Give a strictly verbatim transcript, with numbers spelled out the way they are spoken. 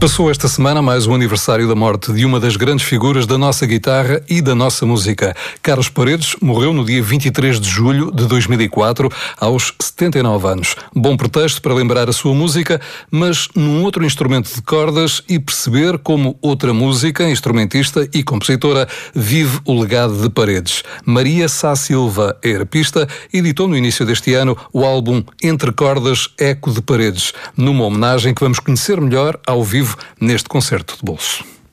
Passou esta semana mais um aniversário da morte de uma das grandes figuras da nossa guitarra e da nossa música. Carlos Paredes morreu no dia vinte e três de julho de dois mil e quatro, aos setenta e nove anos. Bom pretexto para lembrar a sua música, mas num outro instrumento de cordas e perceber como outra música, instrumentista e compositora vive o legado de Paredes. Maria Sá Silva, a arpista, editou no início deste ano o álbum Entre Cordas, Eco de Paredes, numa homenagem que vamos conhecer melhor ao vivo neste concerto de bolso.